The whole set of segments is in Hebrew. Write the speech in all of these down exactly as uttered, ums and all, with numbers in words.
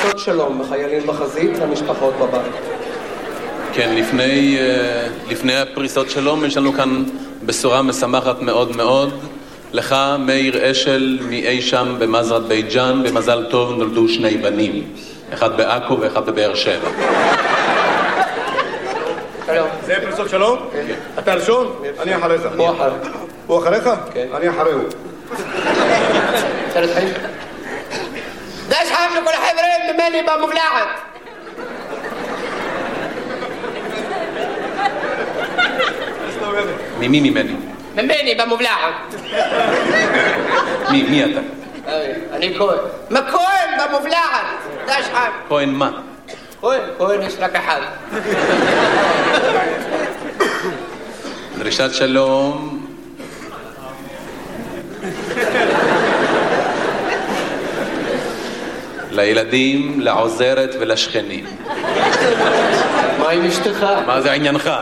פריצות שלום בחיילים בחזית למשפחות בבית. כן, לפני, לפני הפריסות שלום יש לנו כאן בשורה משמחת מאוד מאוד. לך, מאיר אשל, מאי שם במזרת בית ג'אן, במזל טוב נולדו שני בנים. אחד בעכו ואחד בבאר שבע. זה פריסות שלום? כן. אתה ראשון? אני אחריך. הוא אחר. הוא אחריך? כן. אני אחריהו. תלת חיים. דש חם לכל החברים ממני במובלעת. ממי ממני? ממני במובלעת. מי, מי אתה? אני כהן. מה כהן במובלעת? דש חם. כהן מה? כהן, כהן יש רק אחד. דרישת שלום. לילדים, לעוזרת ולשכנים. מה עם אשתך? מה זה עניינך?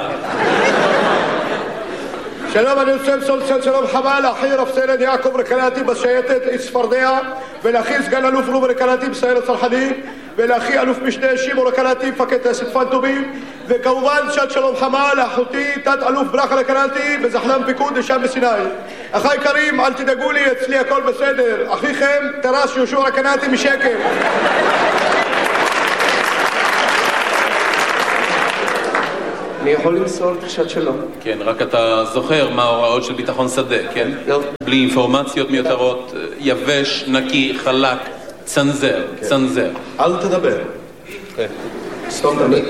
שלום, אני רוצה למסור של שלום חמה לאחי רב סרן יעקב רקנאטי בשייטת צפרדע, ולאחי סגן אלוף רובי רקנאטי בסיירת צנחנים, ולאחי אלוף משנה שמעון רקנאטי מפקד טייסת פנטומים, וכמובן שעת שלום חמה לאחותי תת אלוף ברכה רקנאטי בזחל"ם פיקוד לשם בסיני. אחי יקרים, אל תדאגו לי, אצלי הכל בסדר. אחיכם טרס יהושע רקנאטי משקר. אני יכול למסור דרישת שלום. כן, רק אתה זוכר מה ההוראות של ביטחון שדה, כן? לא. בלי אינפורמציות מיותרות, יבש, נקי, חלק, צנזר, צנזר. אל תדבר. סתום תמיד.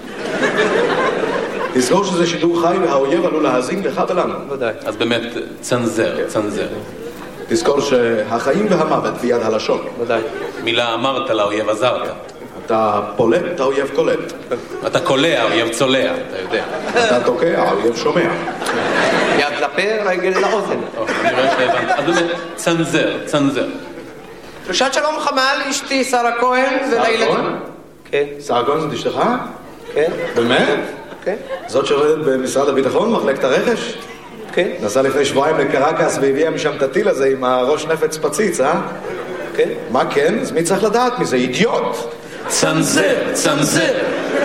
תזכור שזה שידור חי והאויב עלול להאזין לך ולנו. ודאי. אז באמת, צנזר, צנזר. תזכור שהחיים והמוות ביד הלשון. ודאי. מילה אמרת לאויב עזרת. אתה פולט, האויב קולט. אתה קולע, האויב צולע, אתה יודע. אתה תוקע, האויב שומע. יד לפה, רגל לאוזן. אני רואה שהבנת. אז באמת, צנזר, צנזר. דרישת שלום חמה לאשתי שרה כהן ולילדים. כן. שרה כהן זאת אשתך? כן. באמת? כן. זאת שעובדת במשרד הביטחון, מחלקת הרכש? כן. נסעה לפני שבועיים לקרקס והביאה משם את הטיל הזה עם הראש נפץ פציץ, אה? כן. מה כן? אז מי צריך לדעת מזה? אידיוט! צנזר, צנזר.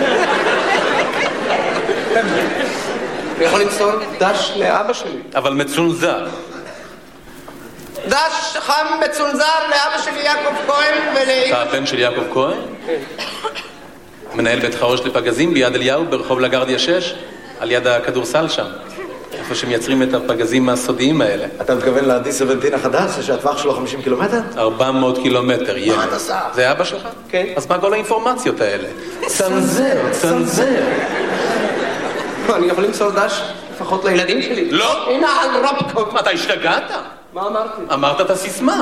אני יכול למסור דש לאבא שלי. אבל מצונזר. דש חם מצונזר לאבא שלי יעקב כהן ולאמא. אתה הבן של יעקב כהן? מנהל בית חרוש לפגזים ביד אליהו ברחוב לגרדיה שש, על יד הכדורסל שם. איפה שמייצרים את הפגזים הסודיים האלה. אתה מתכוון ל-די שבע עשרה החדש, שהטווח שלו חמישים קילומטר? ארבע מאות קילומטר, ילד. מה אתה עושה? זה אבא שלך? כן. אז מה כל האינפורמציות האלה? צנזר, צנזר. אני יכול למסור דש לפחות לילדים שלי. לא! הנה על רבקוב. מה, אתה השתגעת? מה אמרתי? אמרת את הסיסמה.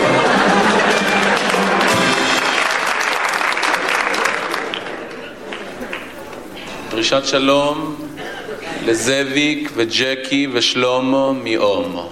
דרישת שלום לזאביק וג'קי ושלומו מאומו.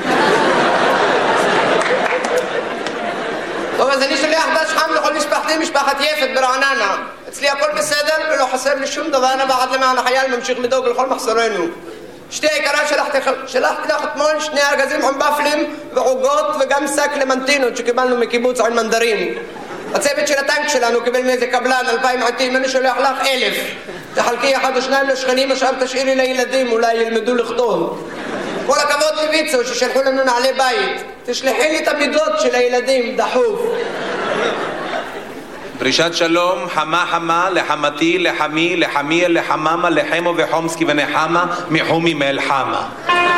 טוב, אז אני שולח דש חם לכל משפחתי, משפחת יפת ברעננה. אצלי הכל בסדר ולא חסר לי שום דבר, אני בעד למען החייל ממשיך לדאוג לכל מחסורנו. שתי היקרה שלחתי, שלחתי לך אתמול שני ארגזים עם בפלים ועוגות וגם שק למנטינות שקיבלנו מקיבוץ עין מנדרים. הצוות של הטנק שלנו קיבל מאיזה קבלן אלפיים עטים, אני שולח לך אלף. תחלקי אחד או שניים לשכנים, עכשיו תשאירי לילדים, אולי ילמדו לכתוב. כל הכבוד לויצו ששלחו לנו נעלי בית. תשלחי לי את המידות של הילדים, דחוף. דרישת שלום חמה חמה לחמתי, לחמי, לחמי, לחממה, לחמו וחומסקי ונחמה, מחומי מאלחמה.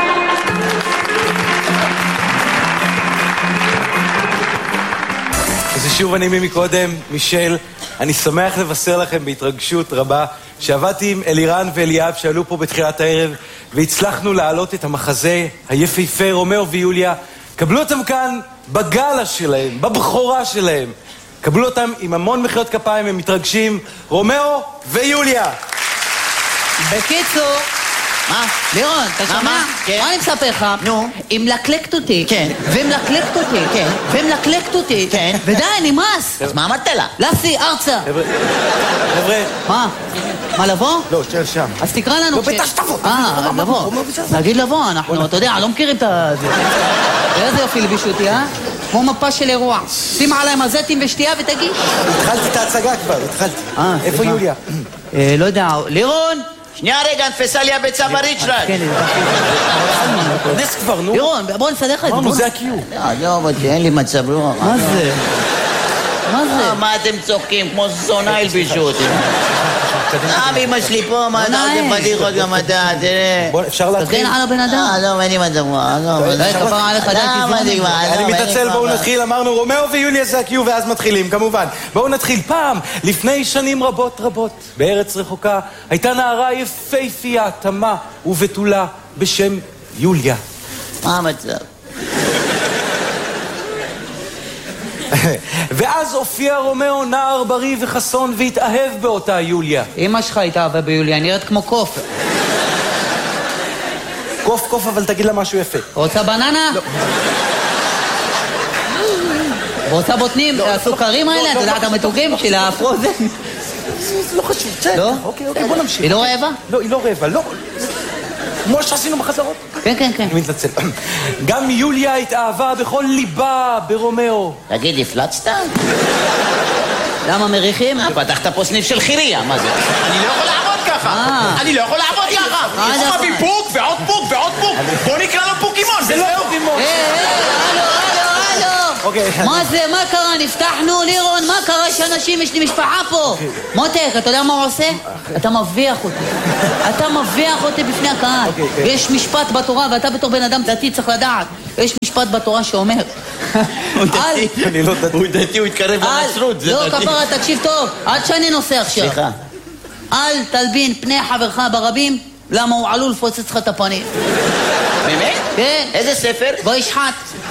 זה שוב אני מי מקודם, מישל. אני שמח לבשר לכם בהתרגשות רבה שעבדתי עם אלירן ואליאב שעלו פה בתחילת הערב והצלחנו להעלות את המחזה היפהפה רומאו ויוליה. קבלו אותם כאן בגלה שלהם, בבחורה שלהם. קבלו אותם עם המון מחיאות כפיים, הם מתרגשים. רומאו ויוליה. בקיצור, מה? לירון, אתה מה, שומע? מה? כן. מה אני מספר לך? נו. היא מלקלקת אותי. כן. ומלקלקת אותי. כן. ומלקלקת אותי. כן. ודי, נמאס. אז מה אמרת לה? לסי, ארצה. חבר'ה, חבר'ה. מה? מה, לבוא? לא, תשאר שם. אז תקרא לנו. לא, בטח שתבוא. אה, לבוא. תגיד לבוא, אנחנו, אתה יודע, לא מכירים את זה. איזה יופי לבישו אותי, אה? כמו מפה של אירוע. שים עליי מזטים ושתייה ותגיש. התחלתי את ההצגה כבר, התחלתי. אה, איפה סליחה. יוליה? אה, לא יודע, לירון! שנייה רגע, נתפסה לי הביצה בריצ'רד. כן, נס כבר, נו. לירון, בוא נסדר לך את זה. אמרנו, זה הקיום. לא, לא, אבל אין לי מצב רוח. מה זה? מה זה? מה אתם צוחקים? כמו זונה הלבישו אותי. אה, אמא שלי פה, מה אתה עושה פדיחות גם אתה, תראה. בוא, אפשר להתחיל? תגן על הבן אדם. אה, לא, אין לי מצב רוח. די, כפרה עליך, די, תזמון. אני מתנצל, בואו נתחיל, אמרנו רומאו ויוליה זה הקיום ואז מתחילים, כמובן. בואו נתחיל. פעם, לפני שנים רבות רבות, בארץ רחוקה, הייתה נערה יפהפייה, תמה ובתולה בשם יוליה. מה המצב? ואז הופיע רומאו נער בריא וחסון והתאהב באותה יוליה. אמא שלך התאהבה ביוליה, נראית כמו קוף. קוף קוף, אבל תגיד לה משהו יפה. רוצה בננה? לא. רוצה בוטנים? הסוכרים האלה, אתה יודעת המתוקים של הפרוזן? לא חשוב, בסדר. לא? אוקיי, אוקיי, בוא נמשיך. היא לא רעבה? לא, היא לא רעבה, לא. כמו שעשינו בחזרות. כן, כן, כן. אני מתנצל. גם יוליה התאהבה בכל ליבה ברומאו. תגיד, הפלצת? למה מריחים? פתחת פה סניף של חיריה, מה זה? אני לא יכול לעבוד ככה! אני לא יכול לעבוד ככה! יש מביא פוק ועוד פוק ועוד פוק! בוא נקרא לו פוקימון! זה לא פוקימון. היי, היי, הלו, הלו, הלו! אוקיי. מה זה? מה קרה? נפתחנו, לירון? מה קרה שאנשים, יש לי משפחה פה? מותק, אתה יודע מה הוא עושה? אתה מביח אותי. אתה מביח אותי בפני הקהל. יש משפט בתורה, ואתה בתור בן אדם דתי צריך לדעת. יש משפט בתורה שאומר... הוא דתי, הוא התקרב לנצרות, זה לא, דתי. כפרה, תקשיב טוב. עד שאני נוסע עכשיו. סליחה. אל תלבין פני חברך ברבים, למה הוא עלול לפוצץ לך את הפנים. באמת? כן. איזה ספר? וישחט.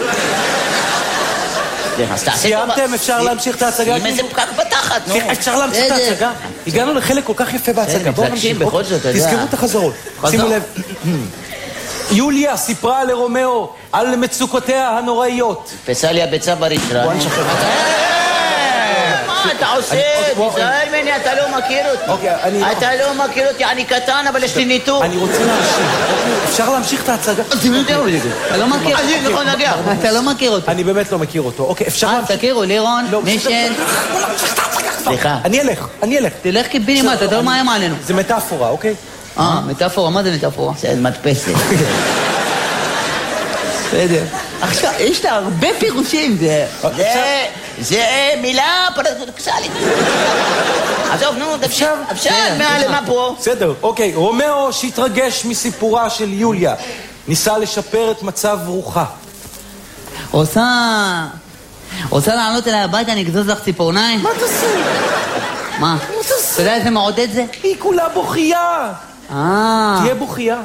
סיימתם? אפשר להמשיך את ההצגה? עם איזה פקק בתחת, נו. אפשר להמשיך את ההצגה? הגענו לחלק כל כך יפה בהצגה. בואו נמשיך. בכל זאת, אתה יודע. תזכרו את החזרות. שימו לב. יוליה סיפרה לרומאו על מצוקותיה הנוראיות. נתפסה לי הביצה בריצ'רד. בוא נשחרר. מה אתה עושה? תיזהר ממני, אתה לא מכיר אותי. אתה לא מכיר אותי, אני קטן, אבל יש לי ניתוק. אני רוצה להמשיך. אפשר להמשיך את ההצגה? אתה לא מכיר אותו. אתה לא מכיר אותו. אני באמת לא מכיר אותו. אוקיי, אפשר אה, להמשיך. תכירו, לירון, מישל. סליחה. אני אלך, אני אלך. תלך קיבינימט, אתה לא מאיים עלינו. זה מטאפורה, אוקיי? אה, מטאפורה, מה זה מטאפורה? זה מדפסת. בסדר. עכשיו, יש לה הרבה פירושים, זה... זה... זה מילה פרדוקסלית. עזוב, נו, אפשר, אפשר, מה פה? בסדר, אוקיי. רומאו שהתרגש מסיפורה של יוליה. ניסה לשפר את מצב רוחה. רוצה... רוצה לעלות אליי הביתה, אני אגזוז לך ציפורניים? מה תעשה? מה? אתה יודע איזה מעודד זה? היא כולה בוכייה. אה... תהיה בוכייה.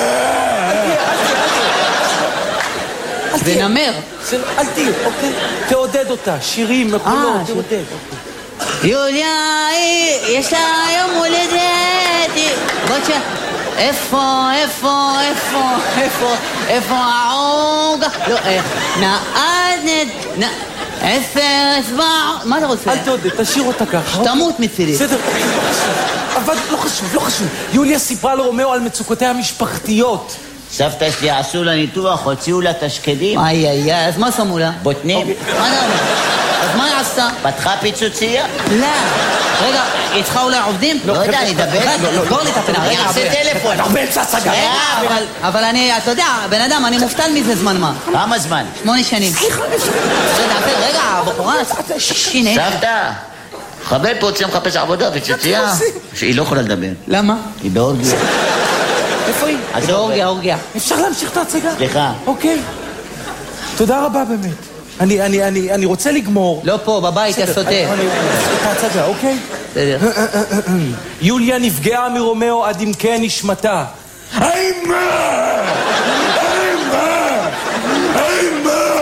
זה נמר. אל תהיה, אוקיי? תעודד אותה, שירים, מחולות, תעודד. יוליה, יש לה יום הולדת. בוא תשאר. איפה, איפה, איפה, איפה, איפה העוגה? לא, נעד, נעד, עשר, אצבע, מה אתה רוצה? אל תעודד, תשאיר אותה ככה. תמות מצידי. בסדר, אבל לא חשוב, לא חשוב. יוליה סיפרה לרומאו על מצוקותיה המשפחתיות. סבתא שלי עשו לה ניתוח, הוציאו לה תשקדים. איי, איי, איי, אז מה שמו לה? בוטנים. מה אתה אומר? אז מה היא עשתה? פתחה פיצוצייה? לא. רגע, היא צריכה אולי עובדים? לא יודע, אני אדבר. סגור לי את הפינה. אני אעשה טלפון. אנחנו באמצע הצגה. אבל אני, אתה יודע, בן אדם, אני מופתל מזה זמן מה. כמה זמן? שמונה שנים. רגע, הבחורה, שיני. סבתא, חבל פה הוציאה מחפש עבודה, פיצוצייה. שהיא לא יכולה לדבר. למה? היא באורגיה. איפה היא? זה אורגיה, אורגיה. אפשר להמשיך את ההצגה? סליחה. אוקיי. תודה רבה באמת. אני, אני, אני, אני רוצה לגמור. לא פה, בבית, יא סוטה. את ההצגה, אוקיי? בסדר. יוליה נפגעה מרומאו עד עמקי נשמתה. אימה! אימה! אימה!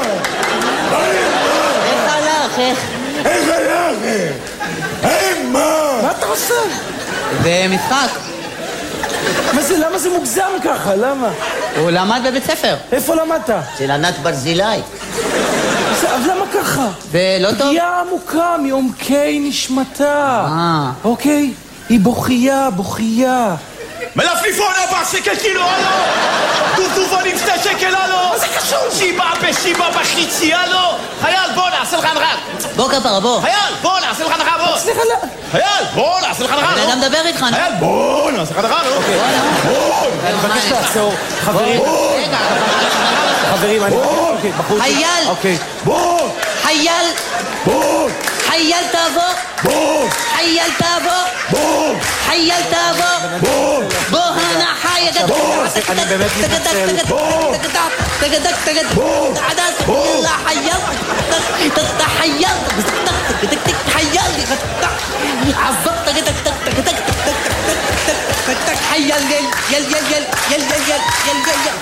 איך הלך, איך? איך הלך? אימה! מה אתה עושה? זה משחק. מה זה, למה זה מוגזם ככה? למה? הוא למד בבית ספר. איפה למדת? של ענת ברזילי. אז למה ככה? זה לא טוב? פגיעה עמוקה מעומקי נשמתה. אה. אוקיי? היא בוכייה, בוכייה. מלפליפון ארבע שקל קילו, הלו! דובדובונים שתי שקל, הלו! מה זה קשור? שיבה בשיבה בחיצי, הלו! חייל, בוא נעשה לך הנחה! בוא כפרה, בוא. חייל, בוא נעשה לך הנחה, בוא! סליחה, לא. חייל, בוא נעשה לך הנחה, הבן אדם מדבר איתך, נו. חייל, בוא נעשה לך הנחה, נו! בוא! אני מבקש לעצור. חברים, חברים, אני... אוקיי, בחוץ. חייל! אוקיי. בוא! חייל! בוא! חייל תבוא! בוא! חייל תבוא! בוא! חייל תבוא! בוא! בוא הנה חי הגדול! אני באמת מתנצל. בוא! תגדק תגדק בוא! בוא! חייל! חייל! חייל! עזוב תגדק תגדק תגדק חייל יל יל יל יל יל יל יל יל יל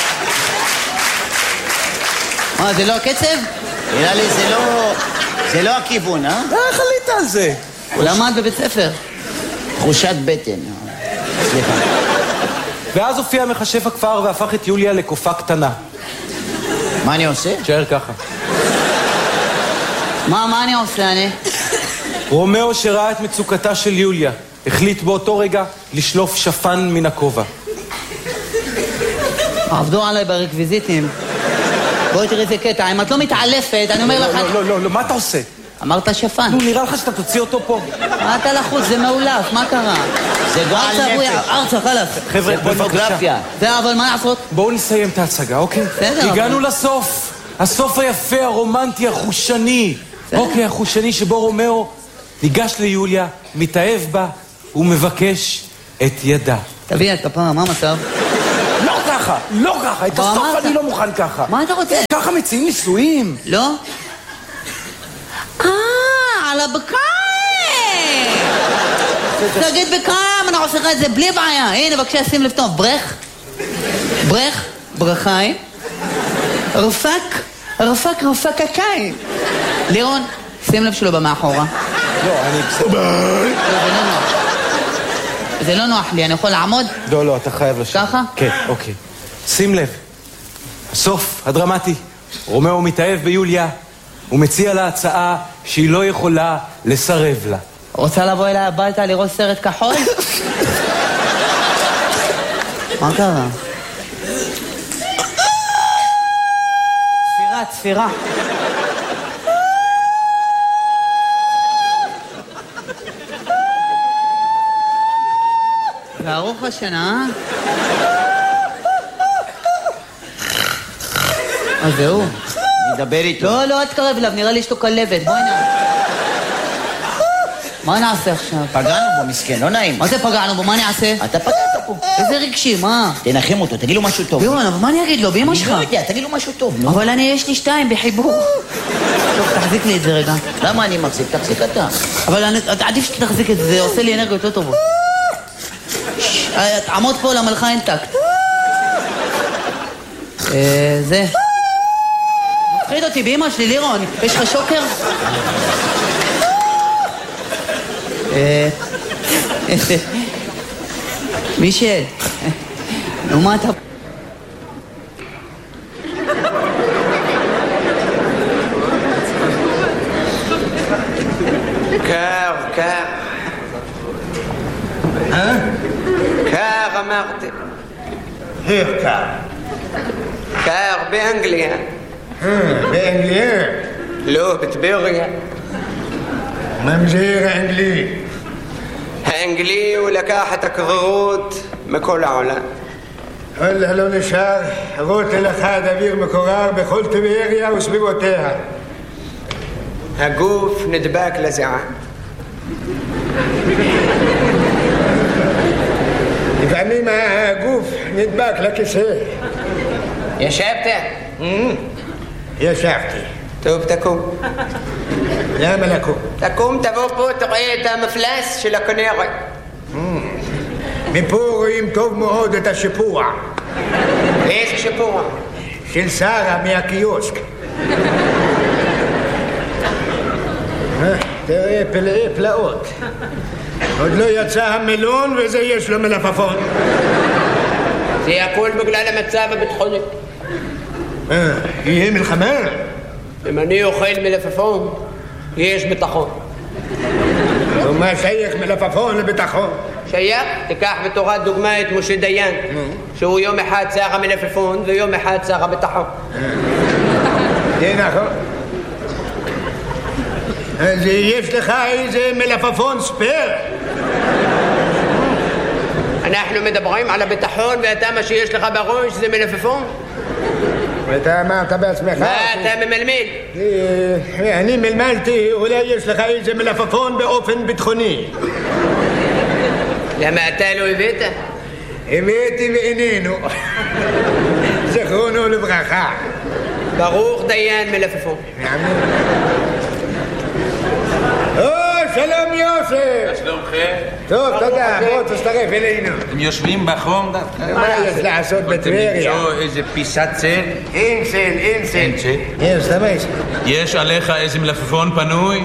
מה זה לא הקצב? נראה לי זה לא... זה לא הכיוון, אה? איך עלית על זה? הוא למד בבית ספר. תחושת בטן. סליחה. ואז הופיע מכשף הכפר והפך את יוליה לקופה קטנה. מה אני עושה? תשאר ככה. מה, מה אני עושה, אני? רומאו שראה את מצוקתה של יוליה, החליט באותו רגע לשלוף שפן מן הכובע. עבדו עליי ברקוויזיטים. בואי תראי איזה קטע, אם את לא מתעלפת, אני אומר לך... לא, לא, לא, לא, מה אתה עושה? אמרת שפן. נו, נראה לך שאתה תוציא אותו פה. מה אתה לחוץ? זה מעולף, מה קרה? זה גועל נפש. ארצה, חלף. חבר'ה, בואו פורנוגרפיה. זה, אבל מה לעשות? בואו נסיים את ההצגה, אוקיי? בסדר, הגענו אבל- לסוף. הסוף היפה, הרומנטי, החושני. אוקיי, החושני שבו רומאו ניגש ליוליה, מתאהב בה, ומבקש את ידה. תביא את כפרה, מה המצב? לא ככה, לא ככה, את מה הסוף אמרת? אני לא מוכן ככה. מה אתה רוצה? ככה מציעים נישואים. לא? אה, על הבקיים! תגיד בקיים, אני עושה לך את זה בלי בעיה. הנה, בבקשה, שים לב טוב. ברך, ברך, ברכיים, רפק, רפק, רפק הקיים. לירון, שים לב שלו במאחורה. לא, אני... זה לא נוח. זה לא נוח לי, אני יכול לעמוד? לא, לא, אתה חייב לשבת. ככה? כן, אוקיי. שים לב, הסוף הדרמטי, רומאו מתאהב ביוליה, הוא מציע לה הצעה שהיא לא יכולה לסרב לה. רוצה לבוא אליי הביתה לראות סרט כחול? מה קרה? ספירה, ספירה. וארוך השנה, אה? אז זהו. נדבר איתו. לא, לא, אל תקרב אליו, נראה לי יש לו כלבת. בואי נע... מה נעשה עכשיו? פגענו בו, מסכן, לא נעים. מה זה פגענו בו? מה אני אעשה? אתה פגעת פה. איזה רגשי, מה? תנחם אותו, תגיד לו משהו טוב. לירון, אבל מה אני אגיד לו? באמא אני שלך. לא יודע, תגיד לו משהו טוב, נו. אבל אני, יש לי שתיים בחיבור. טוב, תחזיק לי את זה רגע. למה אני מחזיק? תחזיק אתה. אבל אני- עדיף שתחזיק את זה, זה עושה לי אנרגיות יותר טובות. שש, עמוד פה, למה לך אין טקט. אה, זה. מפחיד אותי באמא שלי, לירון. יש לך שוקר? אה... מישל. נו, מה אתה... קר, קר. קר אמרתי. איך קר? קר באנגליה. באנגליה? לא, בטבריה. ממזיר אנגלי. האנגלי הוא לקח את הקררות מכל העולם. וואלה לא נשאר רוטל אחד אוויר מקורר בכל טבריה וסביבותיה. הגוף נדבק לזיעה. לפעמים הגוף נדבק לכיסא. ישבת? ישבתי. טוב, תקום. למה לקום? תקום, תבוא פה, תראה את המפלס של הכנרת. מפה רואים טוב מאוד את השיפוע איזה שיפוע? של שרה מהקיוסק. אה, תראה פלאי פלאות. עוד לא יצא המלון וזה יש לו מלפפון. זה הכל בגלל המצב הביטחוני. אה, יהיה מלחמה? אם אני אוכל מלפפון, יש ביטחון. ומה שייך מלפפון לביטחון? שייך? תיקח בתורה דוגמה את משה דיין, שהוא יום אחד שר המלפפון ויום אחד שר הביטחון. זה נכון. אז יש לך איזה מלפפון ספייר? אנחנו מדברים על הביטחון ואתה מה שיש לך בראש זה מלפפון? ואתה אמרת בעצמך? מה אתה ממלמל? אני מלמלתי, אולי יש לך איזה מלפפון באופן ביטחוני. למה אתה לא הבאת? הבאתי ואיננו. זכרונו לברכה. ברוך דיין מלפפון. או, שלום יוסף. שלומכם. טוב, תודה, בוא תצטרף אלינו. הם יושבים בחום דווקא. מה יש לעשות בטבריה? למצוא איזה פיסת צל? אין צל, אין צל. אין צל? יש, תמש. יש עליך איזה מלפפון פנוי?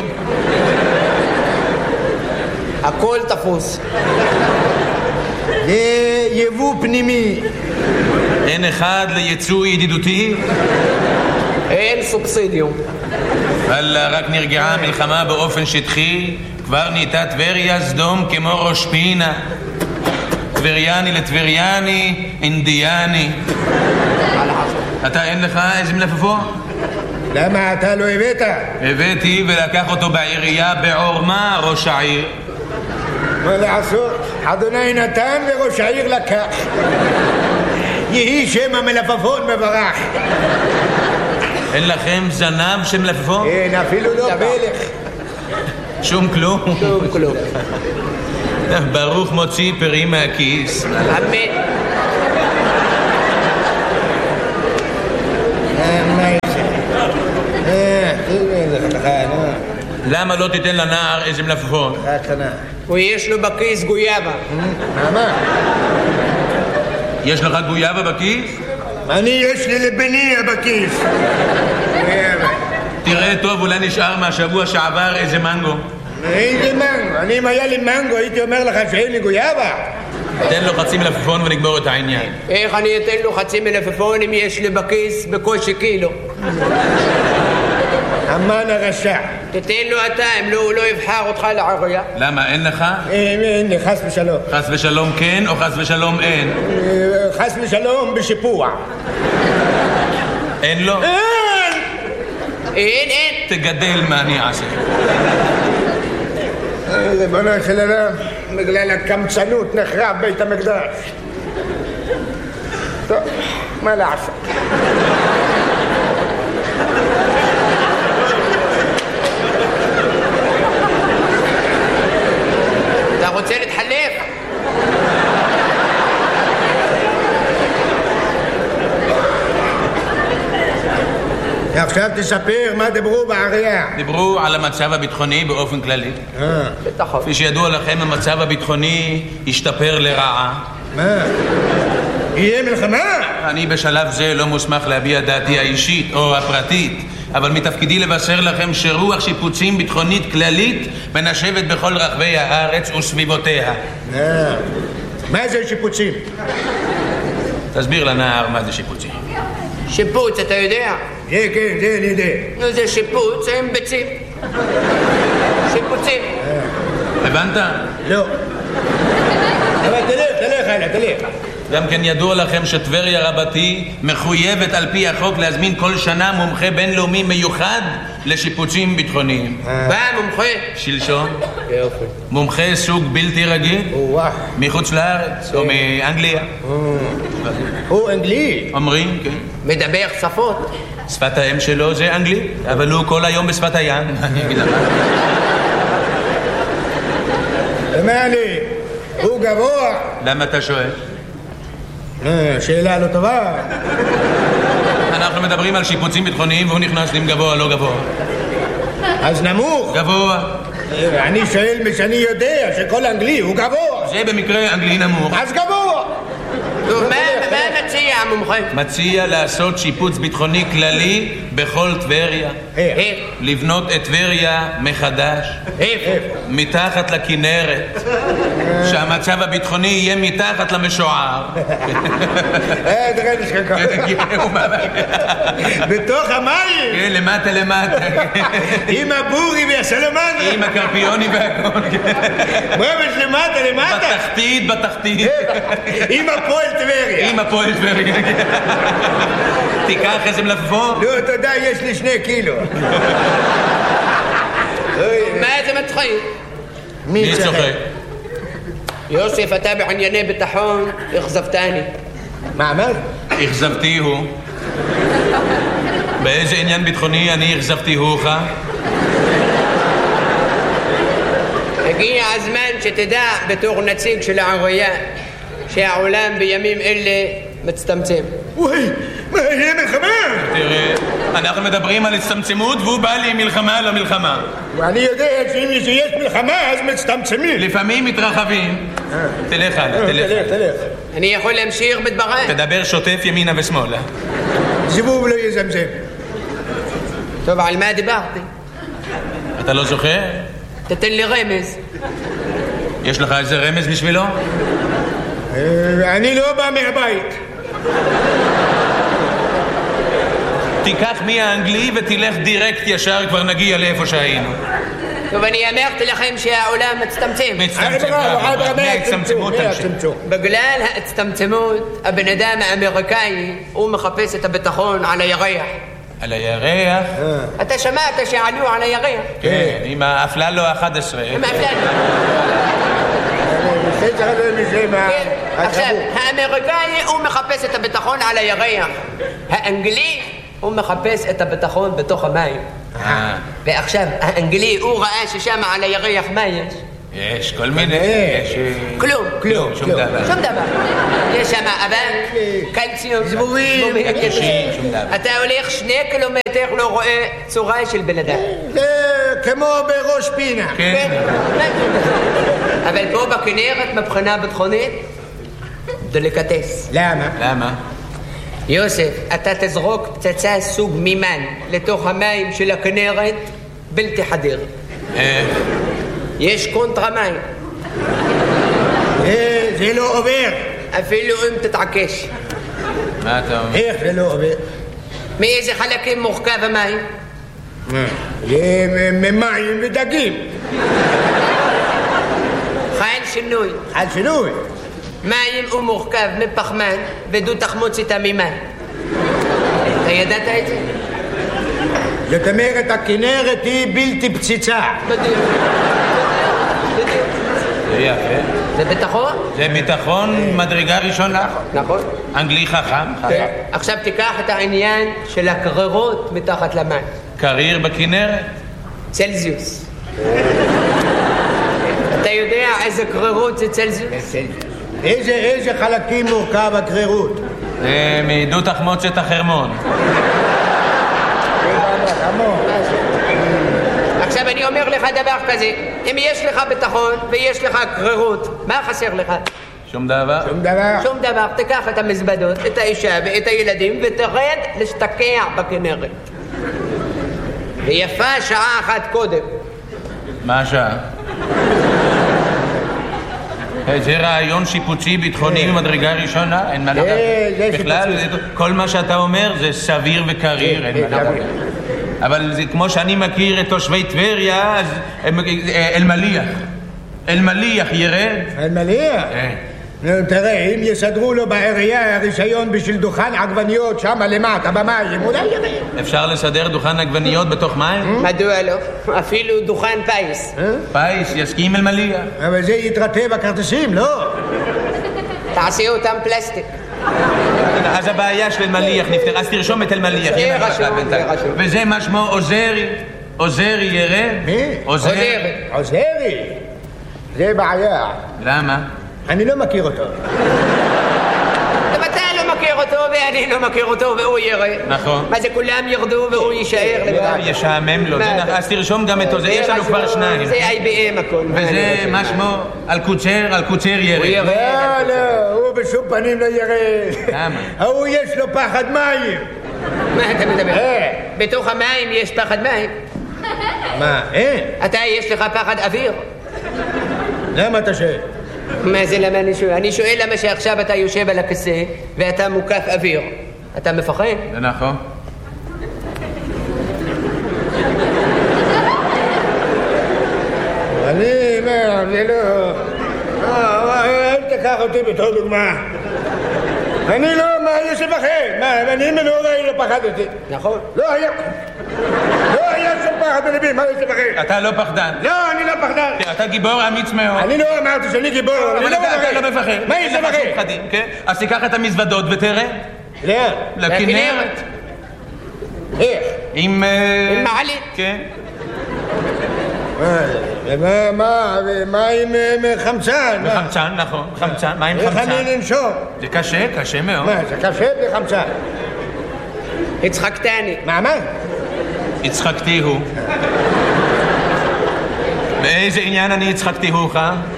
הכל תפוס. זה יבוא פנימי. אין אחד ליצוא ידידותי? אין סובסידיום. וואלה, רק נרגעה המלחמה באופן שטחי, כבר נהייתה טבריה סדום כמו ראש פינה. טבריאני לטבריאני, אינדיאני. אתה אין לך איזה מלפפון? למה אתה לא הבאת? הבאתי ולקח אותו בעירייה בעורמה ראש העיר. מה לעשות? אדוני נתן וראש העיר לקח. יהי שם המלפפון מברך. אין לכם זנב של מלפפון? אין, אפילו לא פלך. שום כלום? שום כלום. ברוך מוציא פרי מהכיס. אמן. למה לא תיתן לנער איזה מלפפון? הוא יש לו בכיס גויאבה. מה? יש לך גויאבה בכיס? אני יש לי לבניה בכיס. תראה טוב, אולי נשאר מהשבוע שעבר איזה מנגו. איזה מנגו? אני אם היה לי מנגו הייתי אומר לך שאין לי גויאבה. תן לו חצי מלפפון ונגמור את העניין. איך אני אתן לו חצי מלפפון אם יש לי בכיס בקושי קילו? אמן הרשע. תתן לו אתה, אם לא, הוא לא יבחר אותך לעירייה. למה, אין לך? אין לי, חס ושלום. חס ושלום כן או חס ושלום אין? חס ושלום בשיפוע. אין לו? אין! אין, אין. תגדל מה אני אעשה. ריבונו של עולם, בגלל הקמצנות נחרב בית המקדש. טוב, מה לעשות? אתה רוצה להתחלף? עכשיו תספר מה דיברו בעירייה. דיברו על המצב הביטחוני באופן כללי. כפי שידוע לכם, המצב הביטחוני השתפר לרעה. מה? יהיה מלחמה? אני בשלב זה לא מוסמך להביע דעתי האישית או הפרטית, אבל מתפקידי לבשר לכם שרוח שיפוצים ביטחונית כללית מנשבת בכל רחבי הארץ וסביבותיה. מה זה שיפוצים? תסביר לנער מה זה שיפוצים. שיפוץ, אתה יודע? כן, כן, זה אני יודע. נו, זה שיפוץ עם ביצים. שיפוצים. הבנת? לא. אבל תלך, תלך, הלאה, תלך. גם כן ידוע לכם שטבריה רבתי מחויבת על פי החוק להזמין כל שנה מומחה בינלאומי מיוחד לשיפוצים ביטחוניים. מה מומחה? שלשון. יופי. מומחה סוג בלתי רגיל. וואו. מחוץ לארץ או מאנגליה. הוא אנגלי. אומרים, כן. מדבר שפות. שפת האם שלו זה אנגלית, אבל הוא כל היום בשפת הים. אני אגיד לך. מה לי? הוא גבוה. למה אתה שואל? שאלה לא טובה. אנחנו מדברים על שיפוצים ביטחוניים והוא נכנס עם גבוה לא גבוה. אז נמוך. גבוה. אני שואל משאני יודע שכל אנגלי הוא גבוה. זה במקרה אנגלי נמוך. אז גבוה. מה מציע המומחה? מציע לעשות שיפוץ ביטחוני כללי בכל טבריה, לבנות את טבריה מחדש, מתחת לכנרת, שהמצב הביטחוני יהיה מתחת למשוער. אה, תראה לי שככה. בתוך המים? כן, למטה למטה. עם הבורי והסלמנדרה. עם הקרפיוני והכל. ממש למטה למטה? בתחתית, בתחתית. עם הפועל טבריה. עם הפועל טבריה. תיקח איזה מלפפון? לא, תודה, יש לי שני קילו. מה זה מצחיק? מי צוחק? יוסף, אתה בענייני ביטחון, אכזבתני. מה אמרת? אכזבתי הוא. באיזה עניין ביטחוני אני אכזבתי הוך? הגיע הזמן שתדע בתור נציג של העריה שהעולם בימים אלה מצטמצם. וואי, מה, יהיה מלחמה? תראה, אנחנו מדברים על הצטמצמות והוא בא לי מלחמה על המלחמה. ואני יודע שאם יש מלחמה אז מצטמצמים. לפעמים מתרחבים. תלך הלאה, תלך הלאה. תלך. אני יכול להמשיך בדבריי? תדבר שוטף ימינה ושמאלה. זיבוב לא יזמזם. טוב, על מה דיברתי? אתה לא זוכר? תתן לי רמז. יש לך איזה רמז בשבילו? אני לא בא מהבית. תיקח מהאנגלי ותלך דירקט ישר, כבר נגיע לאיפה שהיינו. טוב, אני אמרתי לכם שהעולם מצטמצם. מצטמצם. מהצטמצמות תמשיך. בגלל ההצטמצמות, הבן אדם האמריקאי הוא מחפש את הביטחון על הירח. על הירח? אתה שמעת שעלו על הירח? כן, עם האפללו ה-אחת עשרה. עם האפללו. עכשיו, האמריקאי הוא מחפש את הביטחון על הירח. האנגלי הוא מחפש את הביטחון בתוך המים. ועכשיו, האנגלי הוא ראה ששם על הירח מה יש? יש כל מיני... כלום. כלום, שום דבר. שום דבר. יש שם אבק, קלציום, זבובים. שום דבר. אתה הולך שני קילומטר לא רואה צורה של בן אדם. זה כמו בראש פינה. כן. אבל פה בכנרת מבחינה ביטחונית דליקטס. למה? למה? יוסף, אתה תזרוק פצצה סוג מימן לתוך המים של הכנרת בלתי חדיר. יש קונטרה מים. זה לא עובר. אפילו אם תתעקש. מה אתה אומר? איך זה לא עובר? מאיזה חלקים מורכב המים? זה ממים ודגים. חייל שינוי. חייל שינוי? מים הוא מורכב מפחמן ודו תחמוץ איתה ממים. אתה ידעת את זה? זאת אומרת, הכנרת היא בלתי פציצה. בדיוק. בדיוק. זה יפה. זה ביטחון? זה ביטחון מדרגה ראשונה. נכון. אנגלי חכם. כן. עכשיו תיקח את העניין של הקררות מתחת למים. קריר בכנרת? צלזיוס. אתה יודע איזה קררות זה צלזיוס? איזה, איזה חלקים מורכב הקרירות? זה מדו תחמוצת החרמון. עכשיו אני אומר לך דבר כזה, אם יש לך ביטחון ויש לך קרירות, מה חסר לך? שום דבר? שום דבר. שום דבר. תיקח את המזוודות, את האישה ואת הילדים ותרד להשתקע בכנרת. ויפה שעה אחת קודם. מה השעה? זה רעיון שיפוצי ביטחוני ממדרגה ראשונה, אין מה לדבר. בכלל, כל מה שאתה אומר זה סביר וקריר, אין מה לדבר. אבל זה כמו שאני מכיר את תושבי טבריה, אז אלמליח. אלמליח ירד. אלמליח? תראה, אם יסדרו לו בעירייה הרישיון בשביל דוכן עגבניות שם למטה במים, אולי ירד. אפשר לסדר דוכן עגבניות בתוך מים? מדוע לא? אפילו דוכן פייס. פייס, יסכים אלמליח. אבל זה יתרטה בכרטיסים, לא? תעשי אותם פלסטיק. אז הבעיה של אלמליח נפתר, אז תרשום את אלמליח. זה רשום, זה רשום. וזה מה שמו עוזרי. עוזרי ירד? מי? עוזרי. עוזרי? זה בעיה. למה? אני לא מכיר אותו. גם אתה לא מכיר אותו ואני לא מכיר אותו והוא ירד. נכון. מה זה כולם ירדו והוא יישאר לבד? ישעמם לו. אז תרשום גם את זה, יש לנו כבר שניים. זה איי בי אם הכל. וזה מה שמו? אלקוצר, אלקוצר ירד. הוא ירד. לא, לא, הוא בשום פנים לא ירד. למה? הוא יש לו פחד מים. מה אתה מדבר? בתוך המים יש פחד מים. מה, אין? אתה, יש לך פחד אוויר? למה אתה שואל? מה זה למה אני שואל? אני שואל למה שעכשיו אתה יושב על הכיסא ואתה מוקף אוויר. אתה מפחד? זה נכון. אני, מה, זה לא... אל תקח אותי בתור דוגמה. אני לא, מה, יש לפחד? מה, אני מנורי לא פחדתי. נכון. לא היה... לא היה שום פחד בלבי, מה יש לפחד? אתה לא פחדן. לא, אני לא פחדן. אתה גיבור אמיץ מאוד. אני לא אמרתי שאני גיבור, אני לא מפחד. אתה לא מפחד. מה יש לפחד? כן? אז תיקח את המזוודות ותראה. לאן? לכנרת. איך? עם... עם מעלית. כן. מה, מה, מה עם חמצן? חמצן, נכון, חמצן, מה עם חמצן? איך אני לנשום? זה קשה, קשה מאוד. מה, זה קשה בלי חמצן? הצחקתני. מה, מה? הצחקתי הוא. באיזה עניין אני הצחקתי הוך?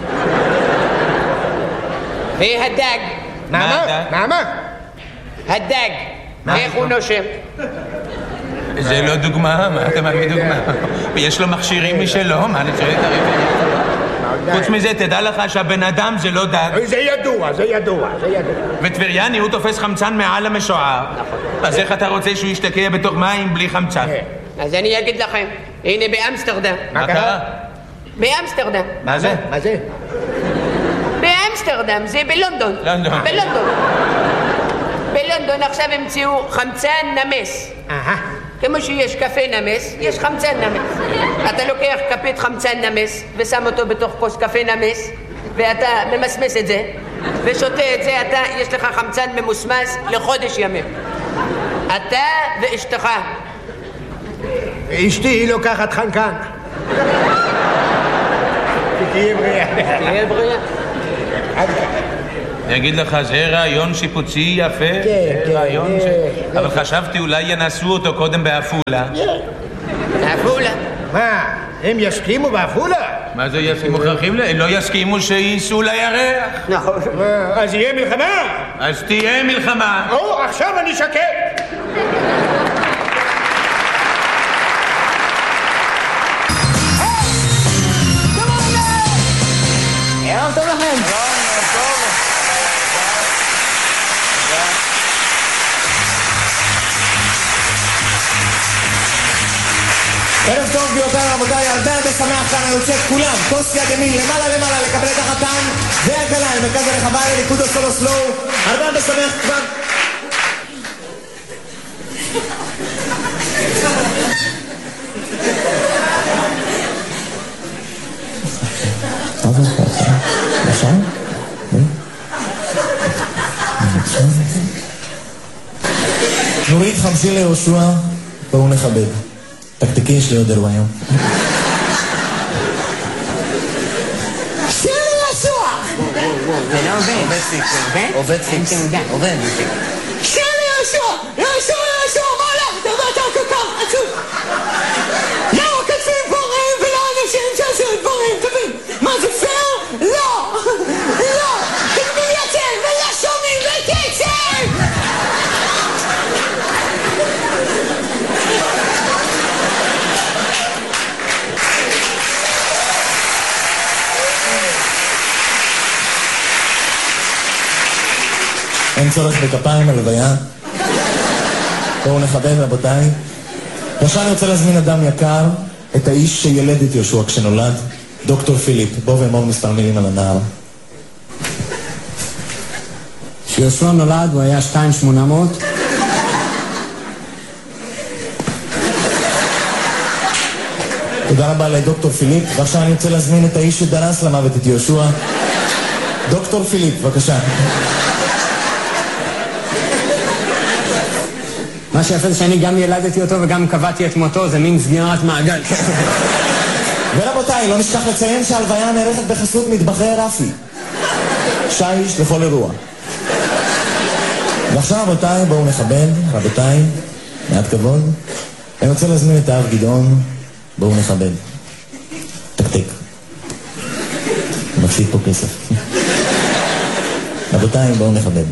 והדג. מה, מה? מה? הדג. איך הוא נושם? זה לא דוגמה, מה אתה מביא דוגמה? יש לו מכשירים משלו, מה אני שואל את הרב? חוץ מזה, תדע לך שהבן אדם זה לא דג. זה ידוע, זה ידוע, זה ידוע. וטבריאני הוא תופס חמצן מעל המשוער. אז איך אתה רוצה שהוא ישתקע בתוך מים בלי חמצן? אז אני אגיד לכם, הנה באמסטרדם. מה קרה? באמסטרדם. מה זה? מה זה? באמסטרדם, זה בלונדון. לונדון. בלונדון. בלונדון עכשיו המציאו חמצן נמס. אהה. כמו שיש קפה נמס, יש חמצן נמס. אתה לוקח כפית חמצן נמס ושם אותו בתוך כוס קפה נמס ואתה ממסמס את זה ושותה את זה, אתה, יש לך חמצן ממוסמס לחודש ימים. אתה ואשתך. אשתי היא לוקחת חנקן. תהיה בריאה. תהיה בריאה. אני אגיד לך, זה רעיון שיפוצי יפה. כן, כן. רעיון ש... אבל חשבתי אולי ינסו אותו קודם בעפולה. בעפולה? מה, הם יסכימו בעפולה? מה זה יסכימו? מוכרחים? לא יסכימו שייסעו לירח. נכון. אז יהיה מלחמה? אז תהיה מלחמה. או, עכשיו אני שקט. ערב טוב לכם. ערב טוב ביותר רבותיי, הרבה הרבה שמח כאן, אני רוצה את כולם, כוס יד ימין למעלה למעלה לקבל את החתן והכלה למרכז הרחבה לליכוד הסולו סלואו, הרבה הרבה שמח כבר. נורית חמשי ליהושע, בואו נכבד. תקתקי, יש לי עוד אירוע היום. שיר ליהושע! זה לא עובד. עובד סיקס. עובד סיקס. עובד. שיר ליהושע! יהושע, יהושע, מה לך? אתה יודע, אתה כל כך עצוב. למה כתבים דברים ולא אנשים שעשו דברים טובים? מה זה פייר? לא! לא! תגמי יותר ולא שומעים וקצר! אין צורך בכפיים הלוויה. בואו נכבד רבותיי. עכשיו אני רוצה להזמין אדם יקר, את האיש שילד את יהושע כשנולד, דוקטור פיליפ. בואו ואמור מספר מילים על הנער. כשיהושע נולד הוא היה שתיים שמונה מאות. תודה רבה לדוקטור פיליפ. ועכשיו אני רוצה להזמין את האיש שדרס למוות את יהושע, דוקטור פיליפ, בבקשה. מה שיפה זה שאני גם ילדתי אותו וגם קבעתי את מותו, זה מין סגירת מעגל. ורבותיי, לא נשכח לציין שההלוויה נערכת בחסות מטבחי רפי. שיש לכל אירוע. ועכשיו רבותיי, בואו נכבד, רבותיי, מעט כבוד. אני רוצה להזמין את האב גדעון, בואו נכבד. תקתק. מפסיד פה כסף. רבותיי, בואו נכבד.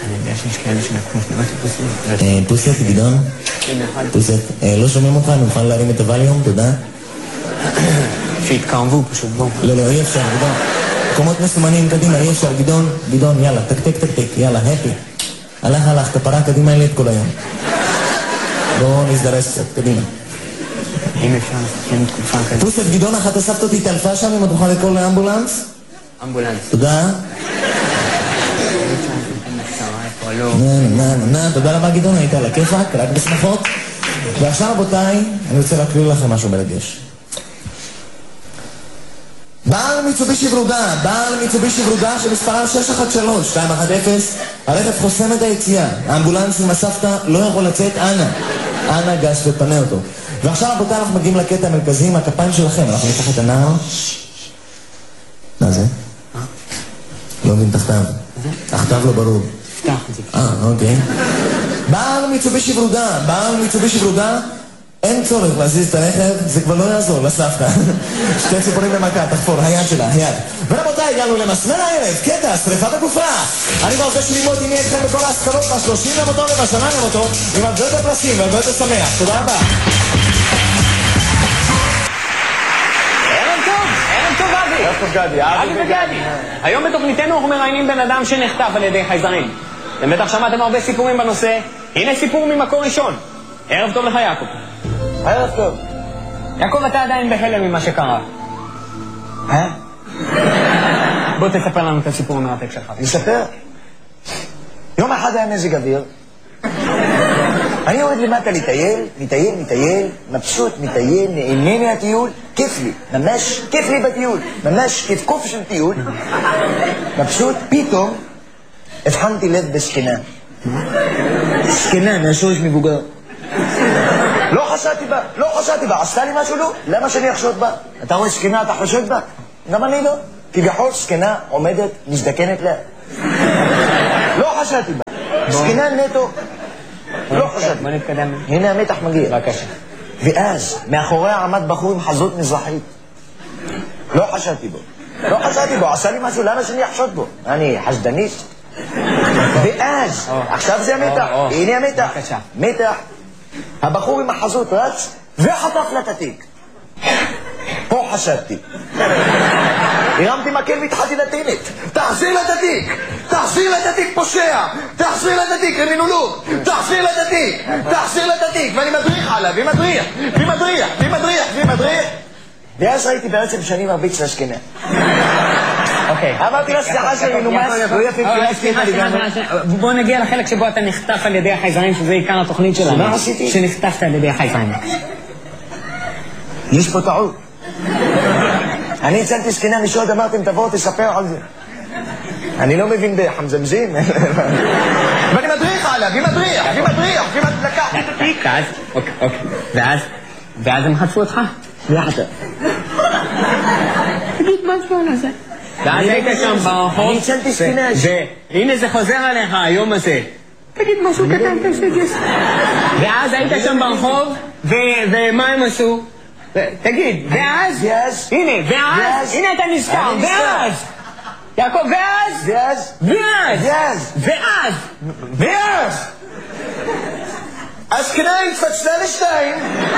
אני יודע שיש כאלה שנקמו שנראה שפוסים. פוסט, גדעון? פוסט. לא שומעים אותך, אני מוכן להרים את הווליום, תודה. שהתקרבו פשוט, בואו. לא, לא, אי אפשר, גדעון. מקומות מסומנים, קדימה, אי אפשר, גדעון, גדעון, יאללה, תקתק, תקתק, יאללה, הפי. הלך, הלך, כפרה, קדימה אלה את כל היום. בואו נזדרס קצת, קדימה. אם אפשר לסכם תקופה כזאת. פוסט, גדעון, אחת הסבתות אותי תלפה שם, אם את תוכל לקרוא לאמבולנס? אמבולנס. תודה. נה, נה, נה, תודה רבה גדעון, היית על הכיפק, רק בשמחות. ועכשיו רבותיי, אני רוצה להקריא לכם משהו מרגש. בעל מיצובישי ורודה, בעל מיצובישי ורודה שמספרה שש אחת שלוש שתיים אחת אפס, הרכב חוסם את היציאה, האמבולנס עם הסבתא לא יכול לצאת, אנא, אנא גש ופנה אותו. ועכשיו רבותיי אנחנו מגיעים לקטע המרכזי עם הכפיים שלכם, אנחנו ניקח את הנער. מה זה? לא מבין תחתיו. תחתיו לא ברור. תפתח את זה. אה, אוקיי. בעל מיצובישי ורודה, בעל מיצובישי ורודה, אין צורך להזיז את הרכב, זה כבר לא יעזור לסבתא. שתי ציפורים למכה, תחפור, היד שלה, היד. ורבותיי, הגענו למסמר הערב, קטע, שריפה בגופה. אני רוצה שללמוד עם מי אתכם בכל ההשכלות בשלושים למותו ובשנה למותו, עם הרבה יותר פרסים והרבה יותר שמח. תודה רבה. ערב טוב, ערב טוב אבי. ערב טוב גדי, אבי וגדי. היום בתוכניתנו אנחנו מראיינים בן אדם שנחטף על ידי חייזרים. אתם בטח שמעתם הרבה סיפורים בנושא, הנה סיפור ממקור ראשון. ערב טוב לך יעקב. ערב טוב. יעקב, אתה עדיין בהלם ממה שקרה. אה? בוא תספר לנו את הסיפור המרתק שלך. נספר? יום אחד היה מזג אוויר. אני יורד למטה לטייל, מטייל, מטייל, מבסוט, מטייל, נהנה מהטיול, כיף לי, ממש כיף לי בטיול, ממש כיף קוף של טיול. מבסוט, פתאום הבחנתי לב בסכנה. סכנה, מהשורש מבוגר. לא חשדתי בה, לא חשדתי בה, עשתה לי משהו לא? למה שאני אחשוד בה? אתה רואה סכנה, אתה חושד בה? גם אני לא. כביכול סכנה עומדת, מזדקנת לה. לא חשדתי בה. סכנה נטו. לא חשדתי. בוא נתקדם. הנה המתח מגיע. בבקשה. ואז, מאחוריה עמד בחור עם חזות מזרחית. לא חשדתי בו. לא חשדתי בו, עשה לי משהו, למה שאני אחשוד בו? אני חשדנית? ואז, עכשיו זה המתח. הנה המתח. מתח. הבחור עם החזות רץ וחטף לה את התיק. פה חשדתי. הרמתי מקל והתחלתי לטינית. תחזיר לה את התיק! תחזיר לה את התיק פושע! תחזיר לה את התיק רמינולוג! תחזיר לה את התיק! תחזיר לה את התיק! ואני מדריך עליו, ומדריך, ומדריך, ומדריך, ומדריך. ואז ראיתי בעצם שאני מרביץ להשכנה. אוקיי. אמרתי לה סליחה שאני נומס, לא יפיף לי להשכנה לגמרי. בוא נגיע לחלק שבו אתה נחטף על ידי החייזרים, שזה עיקר התוכנית שלנו. מה עשיתי? שנחטפת על ידי החייזרים. יש פה טעות. אני הצלתי סכנה משוד, אמרתם תבואו תספר על זה. אני לא מבין בחמזמזים. ואני מדריך עליו, ומדריך, ומדריך, ומדריך. ואז, אוקיי, אוקיי. ואז, ואז הם חטפו אותך? יחד. תגיד משהו על זה. ואז היית שם ברחוב. אני הצלתי סכנה. והנה זה חוזר עליך היום הזה. תגיד משהו קטן, תשגס. ואז היית שם ברחוב, ומה הם עשו? תגיד, ואז? ואז? הנה, ואז? הנה אתה נזכר, ואז? יעקב, ואז? ואז? ואז? ואז? ואז? ואז? הזקנה התפצלה לשתיים,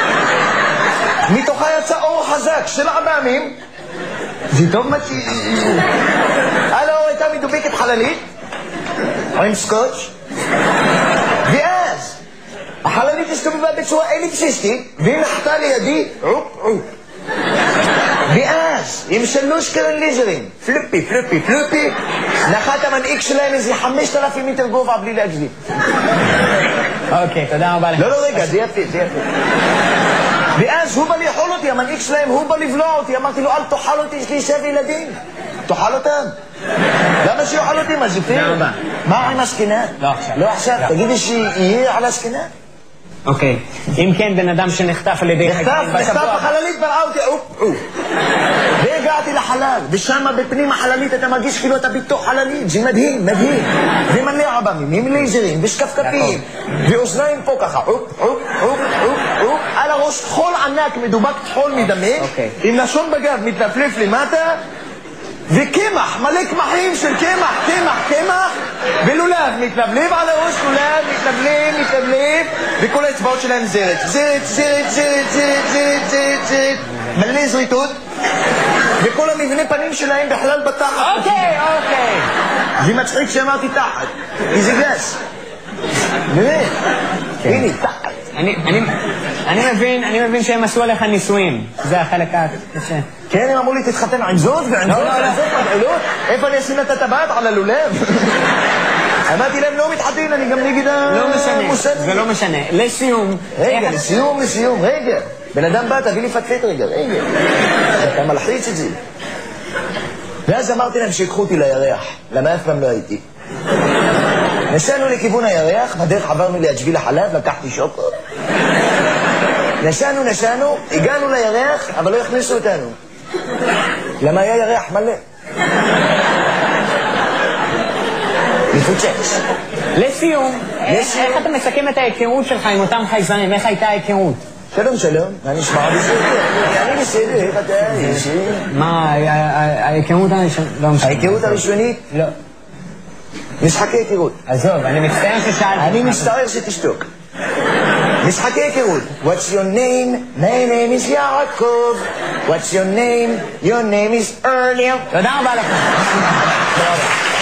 מתוכה יצא אור חזק של עממים, זה טוב מציא. הלו, הייתה מדובקת חללית, עם סקוץ', ואז החללית הסתובבה בצורה אליפסיסטית, והיא נחתה לידי עופ עופ. ואז, עם שלוש קרן ליזרים, פלופי, פלופי, פלופי, נחת המנהיג שלהם איזה חמשת אלפים מטר גובה בלי להגזים. אוקיי, תודה רבה לך. לא, לא, רגע, זה יפה, זה יפה. ואז הוא בא לאכול אותי, המנהיג שלהם, הוא בא לבלוע אותי, אמרתי לו, אל תאכל אותי, יש לי שבע ילדים. תאכל אותם. למה שיאכל אותי, מה זה פייר? מה עם הסכנה? לא עכשיו. לא עכשיו, תגידי שיהיה על הסכנה? אוקיי, אם כן, בן אדם שנחטף על ידי... נחטף, נחטף החללית, בראה אותי, אופ, אופ. והגעתי לחלל, ושם בפנים החללית אתה מרגיש כאילו אתה בתוך חללית, זה מדהים, מדהים. ומלא עבמים, עם לייזרים, ושקפקפים, ואוזניים פה ככה, אופ, אופ, אופ, אופ, אופ, על הראש חול ענק, מדובק חול מדמק, עם לשון בגב, מתנפלף למטה, וקמח, מלא קמחים של קמח, קמח, קמח, ולולב, מתלבלב על הראש, לולב, מתלבלב, מתלבלב, וכל האצבעות שלהם זרת, זרת, זרת, זרת, זרת, זרת, זרת, זרת, מלא זריתות, וכל המבנה פנים שלהם בכלל בתחת. אוקיי, אוקיי. זה מצחיק שאמרתי תחת, כי זה גס. באמת, הנה, תחת. אני מבין, אני מבין שהם עשו עליך ניסויים. זה החלק הקשה. כן, הם אמרו לי תתחתן עם זאת ועם זאת ועם זאת מגעילות. איפה אני אשים את הטבעת על הלולב? אמרתי להם לא מתחתן, אני גם נגד המוסד. זה לא משנה. לסיום. רגע, לסיום, לסיום, רגע. בן אדם בא, תביא לי פטפט רגע, רגע. אתה מלחיץ את זה. ואז אמרתי להם שיקחו אותי לירח. למה אף פעם לא הייתי? נסענו לכיוון הירח, בדרך עברנו ליד החלב, לקחתי שוקו. נסענו, נסענו, הגענו לירח, אבל לא הכניסו אותנו. למה היה ירח מלא? מפוצץ. לסיום, איך אתה מסכם את ההיכרות שלך עם אותם חייזרים? איך הייתה ההיכרות? שלום, שלום, מה נשמע בסדר? אני בסדר, איך אתה? מה, ההיכרות הראשונית? ההיכרות הראשונית? לא. משחקי היכרות. עזוב, אני מצטער ששאלתי. אני מצטער שתשתוק. משחקי היכרות. What's your name? My name is יעקב. What's your name? Your name is Earlier. תודה רבה לך. תודה רבה.